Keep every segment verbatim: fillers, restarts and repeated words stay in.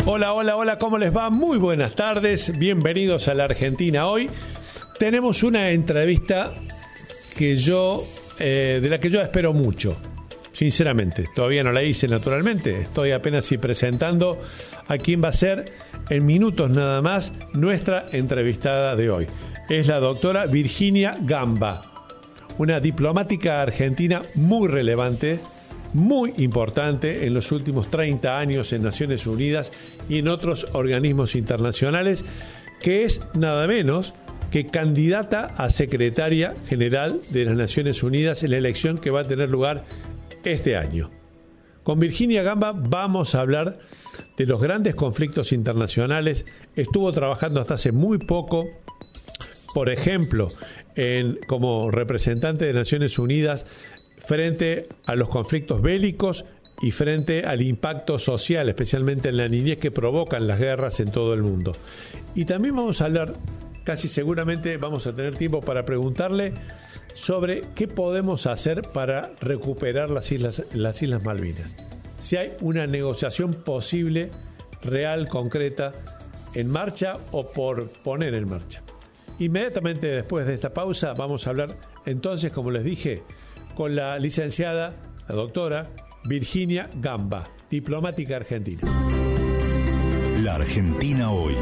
Hola, hola, hola, ¿cómo les va? Muy buenas tardes, bienvenidos a la Argentina Hoy. Tenemos una entrevista que yo, eh, de la que yo espero mucho, sinceramente. Todavía no la hice, naturalmente. Estoy apenas si presentando a quien va a ser, en minutos nada más, nuestra entrevistada de hoy. Es la doctora Virginia Gamba, una diplomática argentina muy relevante, muy importante en los últimos treinta años en Naciones Unidas y en otros organismos internacionales, que es nada menos que candidata a secretaria general de las Naciones Unidas en la elección que va a tener lugar este año. Con Virginia Gamba vamos a hablar de los grandes conflictos internacionales. Estuvo trabajando hasta hace muy poco, por ejemplo, en, como representante de Naciones Unidas frente a los conflictos bélicos y frente al impacto social, especialmente en la niñez, que provocan las guerras en todo el mundo. Y también vamos a hablar, casi seguramente vamos a tener tiempo para preguntarle sobre qué podemos hacer para recuperar las Islas, las Islas Malvinas. Si hay una negociación posible, real, concreta, en marcha o por poner en marcha. Inmediatamente después de esta pausa vamos a hablar entonces, como les dije, con la licenciada, la doctora Virginia Gamba, diplomática argentina. La Argentina Hoy.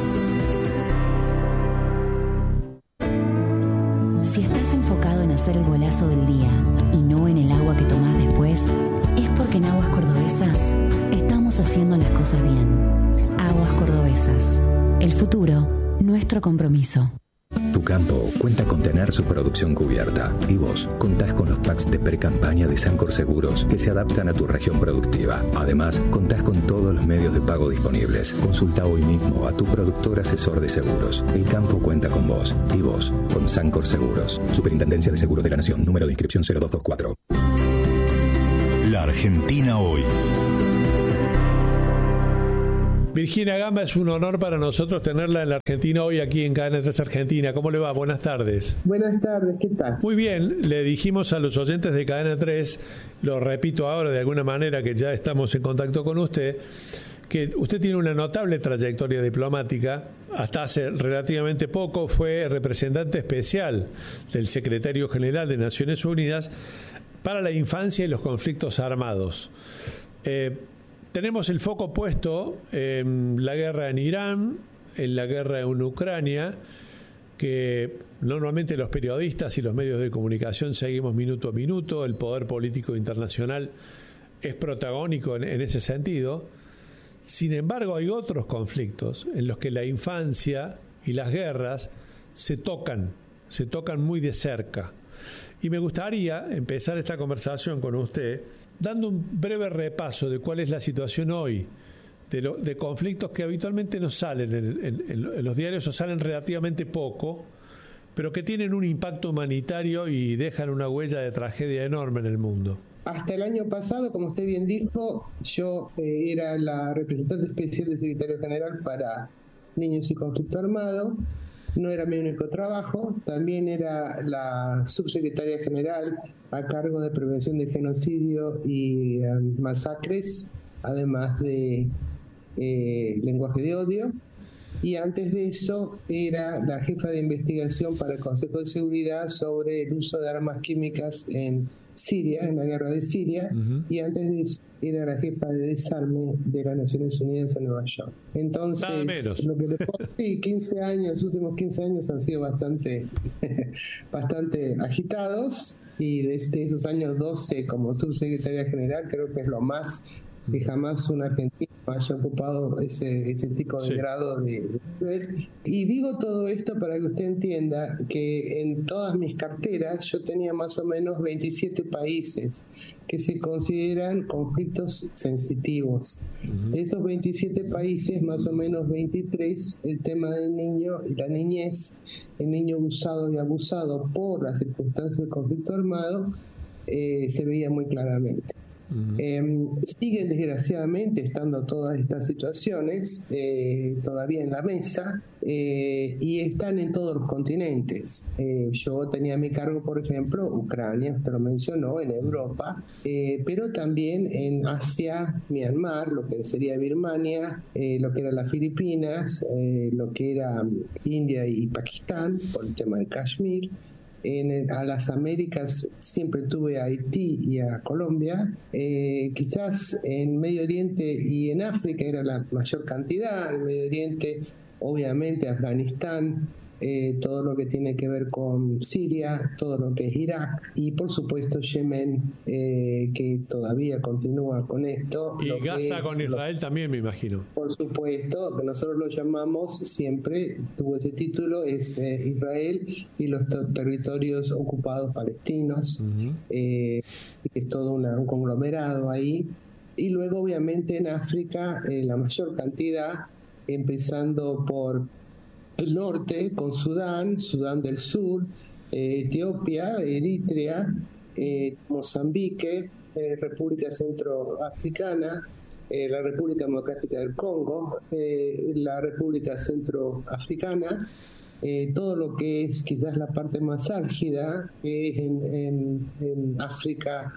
Si estás enfocado en hacer el golazo del día y no en el agua que tomás después, es porque en Aguas Cordobesas estamos haciendo las cosas bien. Aguas Cordobesas. El futuro, nuestro compromiso. Tu campo cuenta con tener su producción cubierta y vos contás con los packs de pre-campaña de Sancor Seguros que se adaptan a tu región productiva. Además, contás con todos los medios de pago disponibles. Consulta hoy mismo a tu productor asesor de seguros. El campo cuenta con vos y vos con Sancor Seguros. Superintendencia de Seguros de la Nación. Número de inscripción cero dos dos cuatro. La Argentina Hoy. Virginia Gamba, es un honor para nosotros tenerla en la Argentina Hoy, aquí en Cadena tres Argentina. ¿Cómo le va? Buenas tardes. Buenas tardes, ¿qué tal? Muy bien, le dijimos a los oyentes de Cadena tres, lo repito ahora de alguna manera que ya estamos en contacto con usted, que usted tiene una notable trayectoria diplomática. Hasta hace relativamente poco fue representante especial del secretario general de Naciones Unidas para la infancia y los conflictos armados. Eh, Tenemos el foco puesto en la guerra en Irán, en la guerra en Ucrania, que normalmente los periodistas y los medios de comunicación seguimos minuto a minuto. El poder político internacional es protagónico en, en ese sentido. Sin embargo, hay otros conflictos en los que la infancia y las guerras se tocan, se tocan muy de cerca. Y me gustaría empezar esta conversación con usted dando un breve repaso de cuál es la situación hoy, de, lo, de conflictos que habitualmente no salen en, en, en los diarios o salen relativamente poco, pero que tienen un impacto humanitario y dejan una huella de tragedia enorme en el mundo. Hasta el año pasado, como usted bien dijo, yo eh, era la representante especial del secretario general para niños y conflicto armado. No era mi único trabajo, también era la subsecretaria general a cargo de prevención de genocidio y eh, masacres, además de eh, lenguaje de odio. Y antes de eso era la jefa de investigación para el Consejo de Seguridad sobre el uso de armas químicas en Siria, en la guerra de Siria, uh-huh. Y antes de eso era la jefa de desarme de las Naciones Unidas en Nueva York. Entonces, lo que les puedo decir, quince años, los últimos quince años han sido bastante, bastante agitados, y desde esos años doce como subsecretaria general creo que es lo más que jamás un argentino haya ocupado ese, ese tipo de sí. grado de nivel. Y digo todo esto para que usted entienda que en todas mis carteras yo tenía más o menos veintisiete países que se consideran conflictos sensitivos. Uh-huh. De esos veintisiete países, más o menos veintitrés, el tema del niño y la niñez, el niño usado y abusado por las circunstancias del conflicto armado, eh, se veía muy claramente. Uh-huh. Eh, siguen desgraciadamente estando todas estas situaciones eh, todavía en la mesa eh, y están en todos los continentes. Eh, yo tenía a mi cargo, por ejemplo, Ucrania, usted lo mencionó, en Europa, eh, pero también en Asia, Myanmar, lo que sería Birmania, eh, lo que eran las Filipinas, eh, lo que era India y Pakistán, por el tema de Kashmir. En el, a las Américas siempre tuve a Haití y a Colombia, eh, quizás en Medio Oriente y en África era la mayor cantidad, en Medio Oriente obviamente Afganistán, eh, todo lo que tiene que ver con Siria, todo lo que es Irak y por supuesto Yemen, eh, que todavía continúa con esto. Y Gaza con Israel lo, también, me imagino. Por supuesto, que nosotros lo llamamos siempre, tuvo ese título, es eh, Israel y los to- territorios ocupados palestinos, uh-huh. eh, es todo una, un conglomerado ahí. Y luego obviamente en África eh, la mayor cantidad, empezando por el norte con Sudán, Sudán del Sur, eh, Etiopía, Eritrea, eh, Mozambique, eh, República Centroafricana, eh, la República Democrática del Congo, eh, la República Centroafricana, eh, todo lo que es quizás la parte más álgida, que es en, en, en África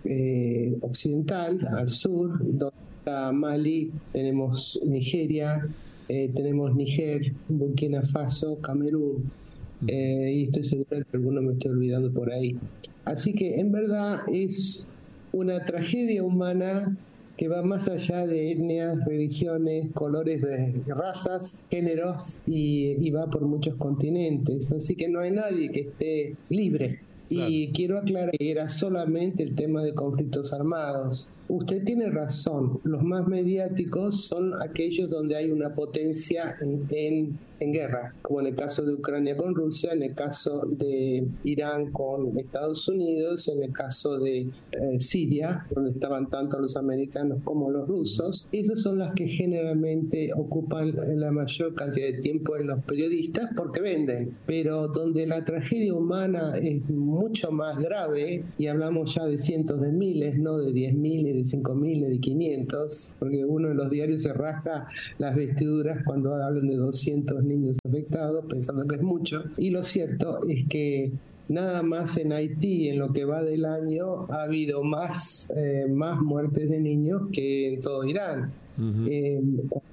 eh, Occidental, al sur, donde está Mali, tenemos Nigeria, Eh, tenemos Níger, Burkina Faso, Camerún, eh, y estoy seguro que alguno me estoy olvidando por ahí. Así que en verdad es una tragedia humana que va más allá de etnias, religiones, colores de razas, géneros y, y va por muchos continentes. Así que no hay nadie que esté libre. Claro. Y quiero aclarar que era solamente el tema de conflictos armados. Usted tiene razón, los más mediáticos son aquellos donde hay una potencia en, en, en guerra, como en el caso de Ucrania con Rusia, en el caso de Irán con Estados Unidos, en el caso de eh, Siria, donde estaban tanto los americanos como los rusos. Esas son las que generalmente ocupan la mayor cantidad de tiempo en los periodistas porque venden, pero donde la tragedia humana es mucho más grave, y hablamos ya de cientos de miles, no de diez mil y de cinco mil, de quinientos, porque uno en los diarios se rasca las vestiduras cuando hablan de doscientos niños afectados, pensando que es mucho, y lo cierto es que nada más en Haití, en lo que va del año, ha habido más, eh, más muertes de niños que en todo Irán. Uh-huh. Eh,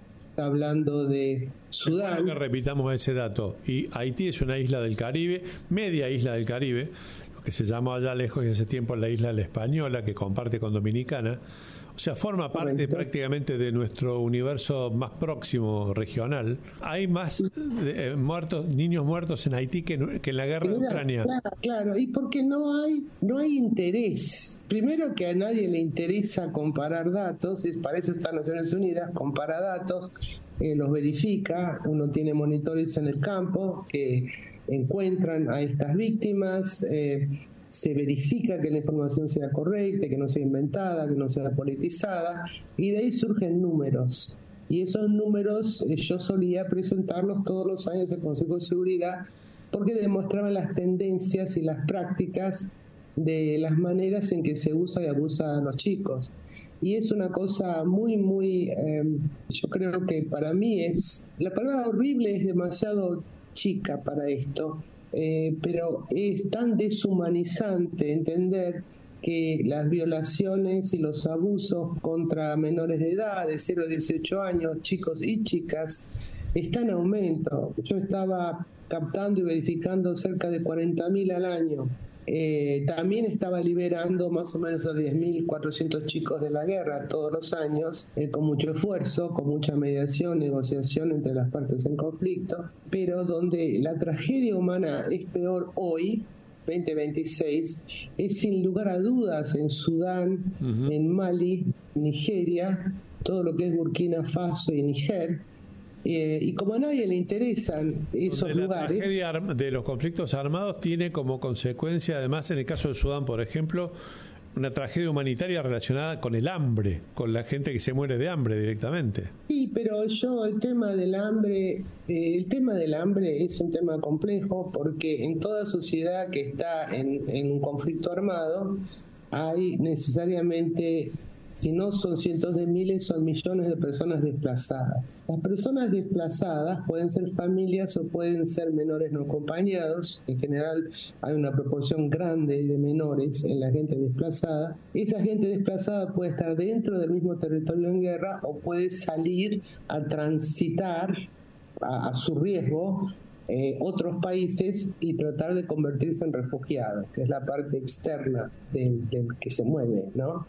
hablando de Sudán. Quiero que repitamos ese dato. Y Haití es una isla del Caribe, media isla del Caribe, lo que se llamó allá lejos y hace tiempo la isla La Española, que comparte con Dominicana. O sea, forma parte Correcto. prácticamente de nuestro universo más próximo regional. Hay más eh, muertos, niños muertos en Haití que, que en la guerra de Ucrania. Claro, claro, y porque no hay, no hay interés. Primero que a nadie le interesa comparar datos, y para eso está Naciones Unidas, compara datos, eh, los verifica, uno tiene monitores en el campo que encuentran a estas víctimas, eh, se verifica que la información sea correcta, que no sea inventada, que no sea politizada, y de ahí surgen números. Y esos números eh, yo solía presentarlos todos los años del Consejo de Seguridad porque demostraban las tendencias y las prácticas de las maneras en que se usa y abusa a los chicos. Y es una cosa muy, muy, eh, yo creo que para mí es, la palabra horrible es demasiado chica para esto. Eh, pero es tan deshumanizante entender que las violaciones y los abusos contra menores de edad, de cero a dieciocho años, chicos y chicas, están en aumento. Yo estaba captando y verificando cerca de cuarenta mil al año. Eh, también estaba liberando más o menos a diez mil cuatrocientos chicos de la guerra todos los años, eh, con mucho esfuerzo, con mucha mediación, negociación entre las partes en conflicto, pero donde la tragedia humana es peor hoy, veinte veintiséis, es sin lugar a dudas en Sudán, uh-huh. en Mali, Nigeria, todo lo que es Burkina Faso y Níger. Eh, y como a nadie le interesan esos Donde lugares... La tragedia de los conflictos armados tiene como consecuencia, además, en el caso de Sudán, por ejemplo, una tragedia humanitaria relacionada con el hambre, con la gente que se muere de hambre directamente. Sí, pero yo el tema del hambre, eh, el tema del hambre es un tema complejo porque en toda sociedad que está en, en un conflicto armado hay necesariamente, si no son cientos de miles, son millones de personas desplazadas. Las personas desplazadas pueden ser familias o pueden ser menores no acompañados. En general hay una proporción grande de menores en la gente desplazada. Esa gente desplazada puede estar dentro del mismo territorio en guerra o puede salir a transitar a, a su riesgo Eh, otros países y tratar de convertirse en refugiados, que es la parte externa del, del que se mueve, ¿no?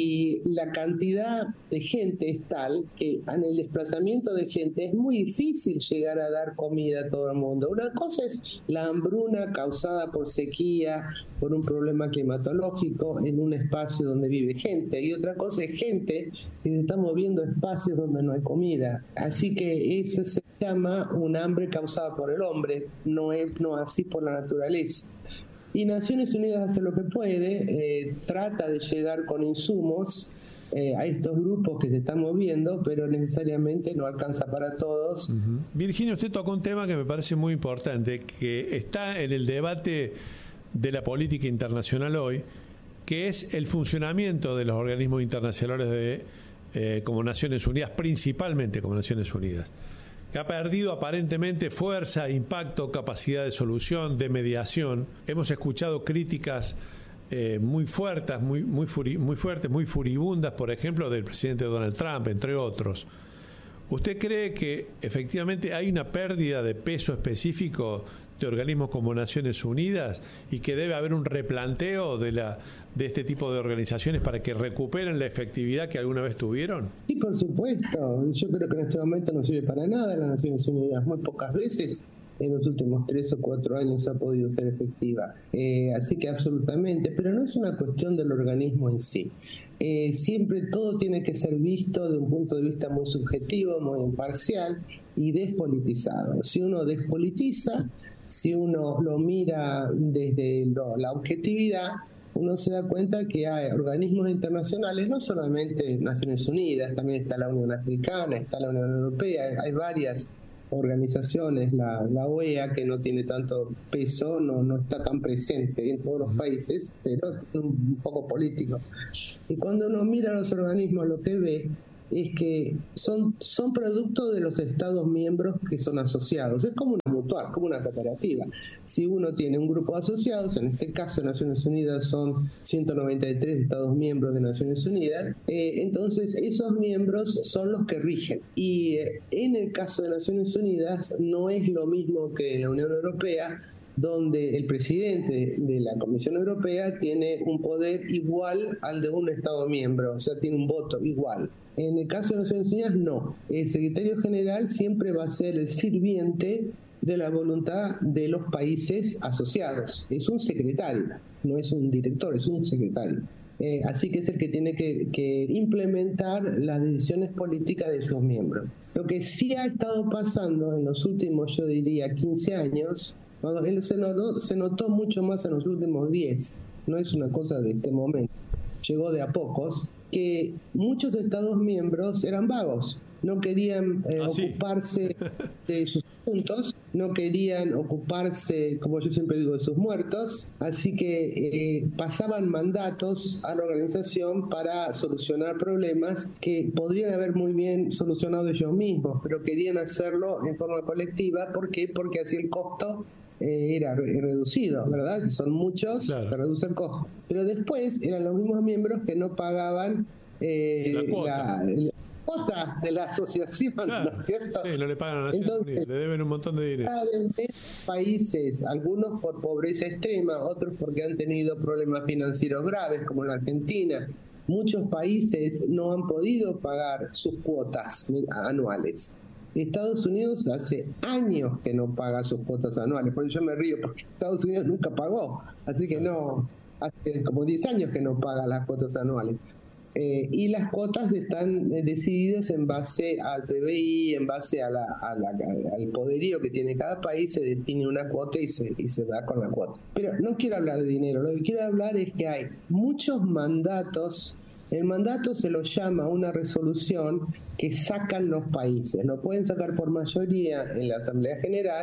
Y la cantidad de gente es tal que en el desplazamiento de gente es muy difícil llegar a dar comida a todo el mundo. Una cosa es la hambruna causada por sequía, por un problema climatológico en un espacio donde vive gente, y otra cosa es gente que se está moviendo a espacios donde no hay comida. Así que eso se llama un hambre causada por el hombre, no es no así por la naturaleza. Y Naciones Unidas hace lo que puede, eh, trata de llegar con insumos eh, a estos grupos que se están moviendo, pero necesariamente no alcanza para todos. Uh-huh. Virginia, usted tocó un tema que me parece muy importante, que está en el debate de la política internacional hoy, que es el funcionamiento de los organismos internacionales de, eh, como Naciones Unidas, principalmente como Naciones Unidas, que ha perdido aparentemente fuerza, impacto, capacidad de solución, de mediación. Hemos escuchado críticas eh, muy fuertes, muy, muy, furi- muy fuertes, muy furibundas, por ejemplo, del presidente Donald Trump, entre otros. ¿Usted cree que efectivamente hay una pérdida de peso específico de organismos como Naciones Unidas y que debe haber un replanteo de la de este tipo de organizaciones para que recuperen la efectividad que alguna vez tuvieron? Sí, por supuesto. Yo creo que en este momento no sirve para nada las Naciones Unidas. Muy pocas veces en los últimos tres o cuatro años ha podido ser efectiva. Eh, así que absolutamente, pero no es una cuestión del organismo en sí. Eh, siempre todo tiene que ser visto de un punto de vista muy subjetivo, muy imparcial y despolitizado. Si uno despolitiza, si uno lo mira desde lo, la objetividad, uno se da cuenta que hay organismos internacionales, no solamente Naciones Unidas, también está la Unión Africana, está la Unión Europea, hay varias organizaciones, la, la O E A, que no tiene tanto peso, no, no está tan presente en todos los países, pero tiene un, un poco político. Y cuando uno mira los organismos, lo que ve es que son, son producto de los Estados miembros que son asociados. Es como una mutual, como una cooperativa. Si uno tiene un grupo de asociados, en este caso Naciones Unidas son ciento noventa y tres Estados miembros de Naciones Unidas, eh, entonces esos miembros son los que rigen. Y eh, en el caso de Naciones Unidas no es lo mismo que en la Unión Europea, donde el presidente de la Comisión Europea tiene un poder igual al de un Estado miembro, o sea, tiene un voto igual. En el caso de Naciones Unidas, no. El secretario general siempre va a ser el sirviente de la voluntad de los países asociados. Es un secretario, no es un director, es un secretario. Eh, así que es el que tiene que, que implementar las decisiones políticas de sus miembros. Lo que sí ha estado pasando en los últimos, yo diría, quince años, se notó, se notó mucho más en los últimos diez, no es una cosa de este momento, llegó de a pocos, que muchos Estados miembros eran vagos, no querían eh, ¿Ah, sí? ocuparse de sus asuntos, no querían ocuparse, como yo siempre digo, de sus muertos, así que eh, pasaban mandatos a la organización para solucionar problemas que podrían haber muy bien solucionado ellos mismos, pero querían hacerlo en forma colectiva. ¿Por qué? Porque así el costo eh, era re- reducido, ¿verdad? Si son muchos, Claro. se reduce el costo. Pero después eran los mismos miembros que no pagaban eh, La cuota. la, la cuota de la asociación, Claro. ¿no es cierto? Sí, no le pagan a Naciones Entonces, Unidas, le deben un montón de dinero. cada vez menos países, algunos por pobreza extrema, otros porque han tenido problemas financieros graves, como la Argentina. Muchos países no han podido pagar sus cuotas anuales. Estados Unidos hace años que no paga sus cuotas anuales, por eso yo me río, porque Estados Unidos nunca pagó, así que no, hace como diez años que no paga las cuotas anuales. Eh, y las cuotas están eh, decididas en base al P B I, en base a la, a la, al poderío que tiene cada país, se define una cuota y se, y se da con la cuota. Pero no quiero hablar de dinero, lo que quiero hablar es que hay muchos mandatos. El mandato se lo llama una resolución que sacan los países. Lo pueden sacar por mayoría en la Asamblea General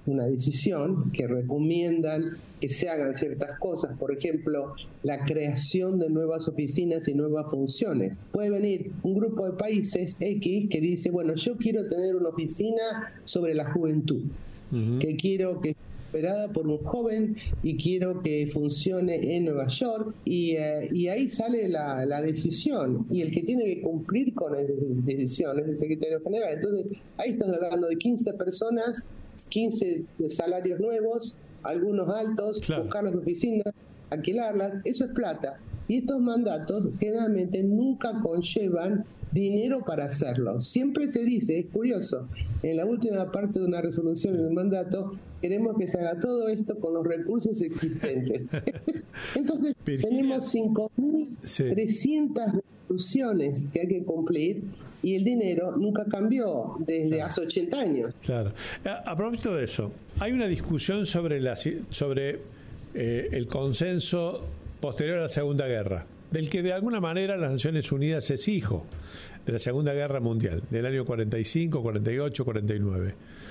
una decisión que recomiendan que se hagan ciertas cosas, por ejemplo, la creación de nuevas oficinas y nuevas funciones. Puede venir un grupo de países X que dice, bueno, yo quiero tener una oficina sobre la juventud, uh-huh. que quiero que operada por un joven y quiero que funcione en Nueva York, y, eh, y ahí sale la, la decisión, y el que tiene que cumplir con esa decisión es el secretario general. Entonces ahí estás hablando de quince personas, quince salarios nuevos, algunos altos, claro. buscar las oficinas, alquilarlas, eso es plata. Y estos mandatos generalmente nunca conllevan dinero para hacerlo. Siempre se dice, es curioso, en la última parte de una resolución del mandato, queremos que se haga todo esto con los recursos existentes. Entonces, Virginia, tenemos cinco mil trescientas sí. resoluciones que hay que cumplir, y el dinero nunca cambió desde claro. hace ochenta años. Claro. A, a propósito de eso, hay una discusión sobre, la, sobre eh, el consenso posterior a la Segunda Guerra, del que de alguna manera las Naciones Unidas es hijo, de la Segunda Guerra Mundial, del año cuarenta y cinco, cuarenta y ocho, cuarenta y nueve.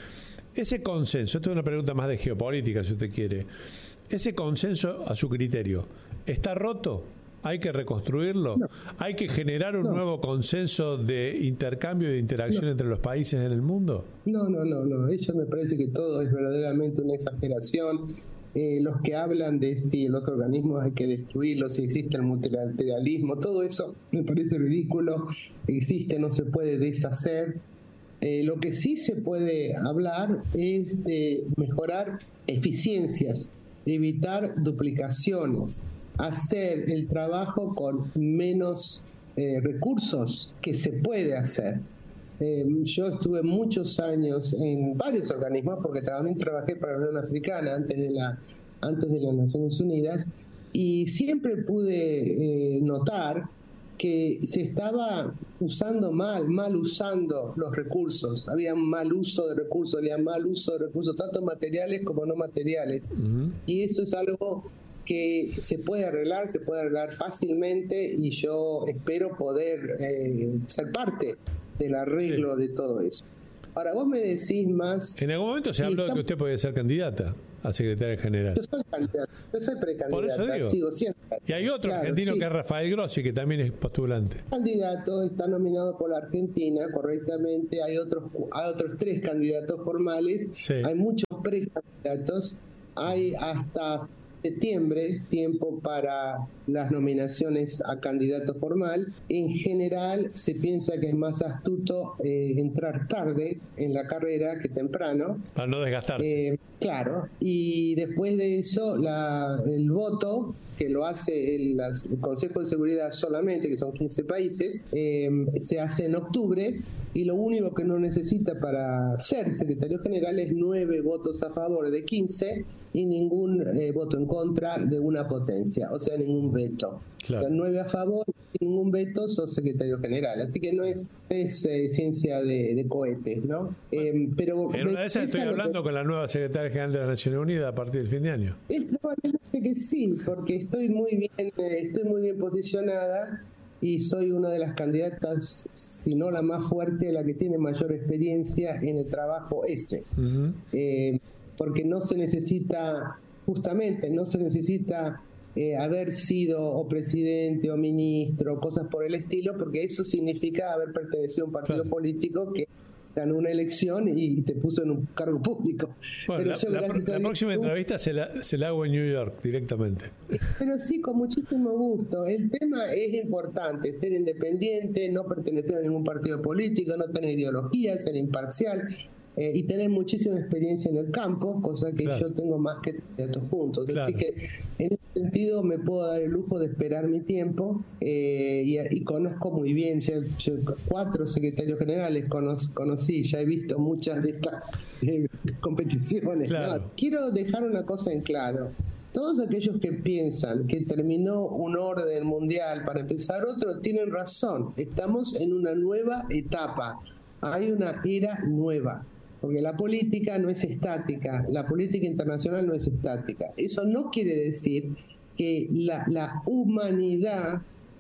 Ese consenso, esto es una pregunta más de geopolítica, si usted quiere, ese consenso, a su criterio, ¿está roto? ¿Hay que reconstruirlo? No. ¿Hay que generar un no. nuevo consenso de intercambio y de interacción no. entre los países en el mundo? No, no, no, no. Eso me parece que todo es verdaderamente una exageración. Eh, los que hablan de si los organismos hay que destruirlos, si existe el multilateralismo, todo eso me parece ridículo. Existe, no se puede deshacer. Eh, lo que sí se puede hablar es de mejorar eficiencias, evitar duplicaciones, hacer el trabajo con menos eh, recursos, que se puede hacer. Eh, yo estuve muchos años en varios organismos, porque también trabajé para la Unión Africana antes de, la, antes de las Naciones Unidas, y siempre pude eh, notar que se estaba usando mal, mal usando los recursos. Había mal uso de recursos, había mal uso de recursos, tanto materiales como no materiales. Uh-huh. Y eso es algo que se puede arreglar, se puede arreglar fácilmente, y yo espero poder eh, ser parte del arreglo sí. de todo eso. Ahora, vos me decís más... En algún momento se sí, habló estamos... de que usted podía ser candidata a secretaria general. Yo soy candidata, yo soy precandidata, Por eso digo. sigo siendo. Y hay otro claro, argentino sí. que es Rafael Grossi, que también es postulante. El candidato está nominado por la Argentina, correctamente. Hay otros, hay otros tres candidatos formales, sí. hay muchos precandidatos, hay hasta septiembre tiempo para las nominaciones a candidato formal. En general se piensa que es más astuto eh, entrar tarde en la carrera que temprano, para no desgastarse. Eh, claro, y después de eso la, el voto, que lo hace el, las, el Consejo de Seguridad solamente, que son quince países, eh, se hace en octubre, y lo único que no necesita para ser secretario general es nueve votos a favor de quince y ningún eh, voto en contra de una potencia, o sea, ningún veto. Claro. O sea, nueve a favor y ningún veto, sos secretario general. Así que no es, es eh, ciencia de, de cohetes, ¿no? Eh, pero en una de esas estoy hablando que, con la nueva secretaria general de las Naciones Unidas a partir del fin de año. Es probablemente que sí, porque estoy muy bien, eh, estoy muy bien posicionada, y soy una de las candidatas, si no la más fuerte, la que tiene mayor experiencia en el trabajo ese. Uh-huh. Eh, porque no se necesita, justamente, no se necesita eh, haber sido o presidente o ministro, cosas por el estilo, porque eso significa haber pertenecido a un partido claro. político que ganó una elección y te puso en un cargo público. Bueno, pero la, yo, la, la Dios, próxima tú, entrevista se la, se la hago en New York directamente. Pero sí, con muchísimo gusto. El tema es importante, ser independiente, no pertenecer a ningún partido político, no tener ideología, ser imparcial, eh, y tener muchísima experiencia en el campo, cosa que claro. yo tengo más que todos juntos. Claro. Así que en ese sentido me puedo dar el lujo de esperar mi tiempo, eh, y, y conozco muy bien, ya, yo cuatro secretarios generales conoc- conocí, ya he visto muchas de estas eh, competiciones. Claro. ¿no? Quiero dejar una cosa en claro. Todos aquellos que piensan que terminó un orden mundial para empezar otro, tienen razón. Estamos en una nueva etapa. Hay una era nueva. Porque la política no es estática, la política internacional no es estática. Eso no quiere decir que la, la humanidad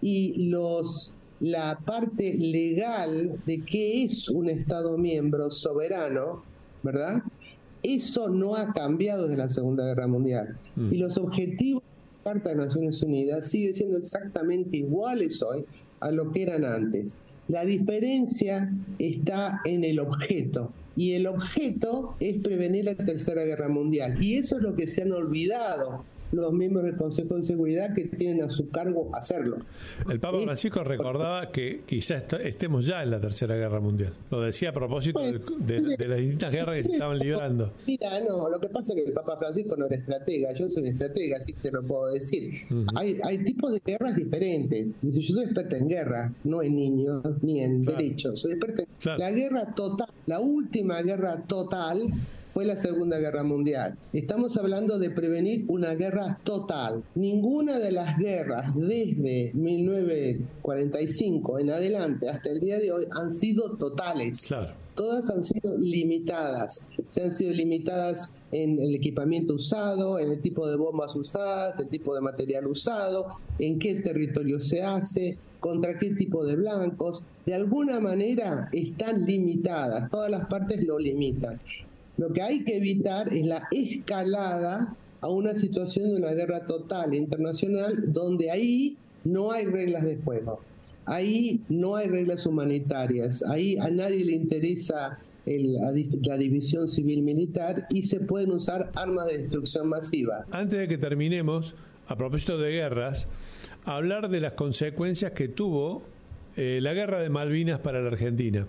y los la parte legal de qué es un Estado miembro soberano, ¿verdad?, eso no ha cambiado desde la Segunda Guerra Mundial. Mm. Y los objetivos de la Carta de Naciones Unidas siguen siendo exactamente iguales hoy a lo que eran antes. La diferencia está en el objeto. Y el objeto es prevenir la Tercera Guerra Mundial. Y eso es lo que se han olvidado los miembros del Consejo de Seguridad, que tienen a su cargo hacerlo. El Papa Francisco recordaba que quizás estemos ya en la Tercera Guerra Mundial. Lo decía a propósito de, de, de las distintas guerras que se estaban librando. Mira, no, lo que pasa es que el Papa Francisco no era estratega, yo soy estratega, así que te lo puedo decir. Uh-huh. Hay, hay tipos de guerras diferentes. Yo soy experta en guerras, no en niños, ni en claro. derechos. Soy experta en claro. la guerra total, la última guerra total fue la Segunda Guerra Mundial. Estamos hablando de prevenir una guerra total. Ninguna de las guerras desde mil novecientos cuarenta y cinco en adelante hasta el día de hoy han sido totales. Claro. Todas han sido limitadas. Se han sido limitadas en el equipamiento usado, en el tipo de bombas usadas, el tipo de material usado, en qué territorio se hace, contra qué tipo de blancos. De alguna manera están limitadas. Todas las partes lo limitan. Lo que hay que evitar es la escalada a una situación de una guerra total internacional, donde ahí no hay reglas de juego, ahí no hay reglas humanitarias, ahí a nadie le interesa el, la división civil-militar y se pueden usar armas de destrucción masiva. Antes de que terminemos, a propósito de guerras, hablar de las consecuencias que tuvo eh, la guerra de Malvinas para la Argentina.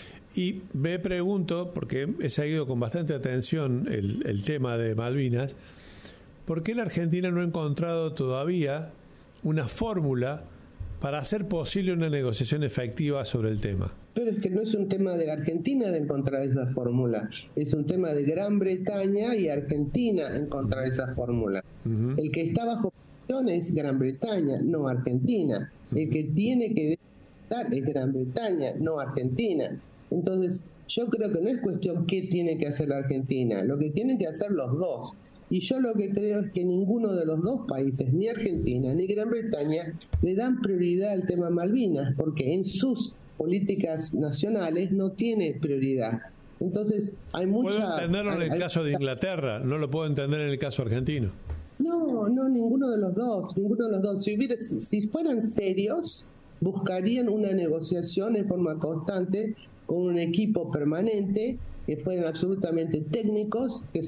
Y me pregunto, porque he seguido con bastante atención el, el tema de Malvinas, ¿por qué la Argentina no ha encontrado todavía una fórmula para hacer posible una negociación efectiva sobre el tema? Pero es que no es un tema de la Argentina de encontrar esa fórmula, es un tema de Gran Bretaña y Argentina encontrar esa fórmula. Uh-huh. El que está bajo presión es Gran Bretaña, no Argentina. Uh-huh. El que tiene que dar es Gran Bretaña, no Argentina. Entonces, yo creo que no es cuestión qué tiene que hacer la Argentina, lo que tienen que hacer los dos. Y yo lo que creo es que ninguno de los dos países, ni Argentina ni Gran Bretaña, le dan prioridad al tema Malvinas, porque en sus políticas nacionales no tiene prioridad. Entonces, hay mucha... Puedo entenderlo en el hay, caso de Inglaterra, no lo puedo entender en el caso argentino. No, no, ninguno de los dos, ninguno de los dos. Si, hubiera, si, si fueran serios, buscarían una negociación en forma constante con un equipo permanente, que fueran absolutamente técnicos, que